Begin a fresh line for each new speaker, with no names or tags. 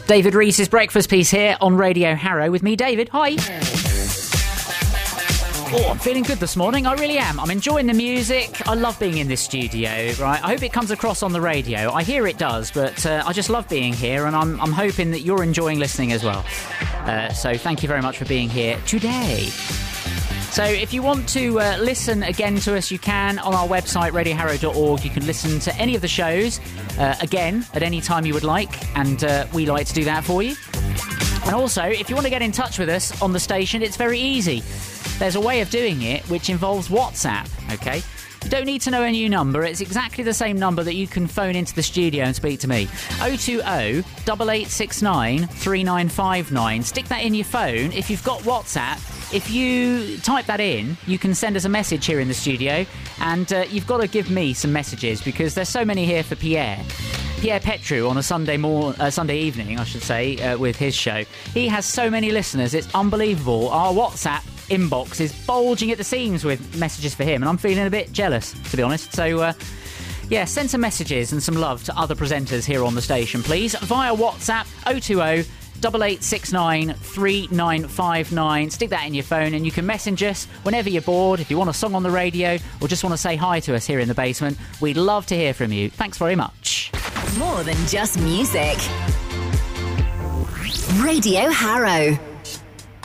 David Reese's Breakfast Piece here on Radio Harrow with me, David. Hi. Oh, I'm feeling good this morning. I really am. I'm enjoying the music. I love being in this studio, right? I hope it comes across on the radio. I hear it does, but I just love being here, and I'm hoping that you're enjoying listening as well. So thank you very much for being here today. So if you want to listen again to us, you can on our website, radioharrow.org. You can listen to any of the shows again at any time you would like, and we like to do that for you. And also, if you want to get in touch with us on the station, it's very easy. There's a way of doing it which involves WhatsApp, okay? You don't need to know a new number. It's exactly the same number that you can phone into the studio and speak to me. 020 8869 3959. Stick that in your phone. If you've got WhatsApp, if you type that in, you can send us a message here in the studio, and you've got to give me some messages because there's so many here for Pierre Petru on a Sunday evening, I should say, with his show. He has so many listeners, it's unbelievable. Our WhatsApp inbox is bulging at the seams with messages for him, and I'm feeling a bit jealous, to be honest. So, send some messages and some love to other presenters here on the station, please, via WhatsApp 020 8869 3959. Stick that in your phone and you can message us whenever you're bored. If you want a song on the radio or just want to say hi to us here in the basement, we'd love to hear from you. Thanks very much.
More than just music. Radio Harrow.